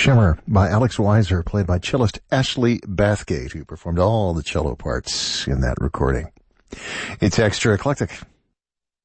Shimmer by Alex Weiser, played by cellist Ashley Bathgate, who performed all the cello parts in that recording. It's Extra Eclectic